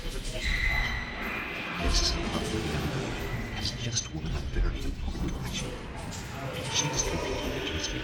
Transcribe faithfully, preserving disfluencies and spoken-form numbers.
This lovely young girl has just one very important question. She's competing against me